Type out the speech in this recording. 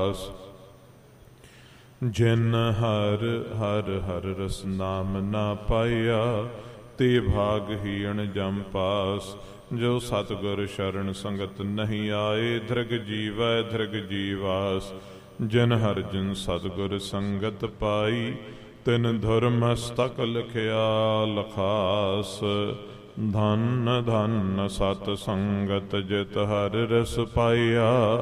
ਜਿਨ ਹਰ ਹਰ ਹਰ ਰਸ ਨਾਮ ਨਾ ਪਾਇਆ, ਤੇ ਭਾਗਹੀਣ ਜਮ ਪਾਸ। ਜੋ ਸਤਿਗੁਰ ਸ਼ਰਨ ਸੰਗਤ ਨਹੀਂ ਆਏ, ਧ੍ਰਿਗ ਜੀਵੈ ਧ੍ਰਿਗ ਜੀਵਾਸ। ਜਿਨ ਹਰ ਜਿਨ ਸਤਿਗੁਰ ਸੰਗਤ ਪਾਈ, ਤਿਨ ਧੁਰ ਮਸਤਕ ਲਿਖਿਆ ਲਖਾਸ। ਧਨ ਧਨ ਸਤ ਸੰਗਤ ਜਿਤ ਹਰ ਰਸ ਪਾਇਆ।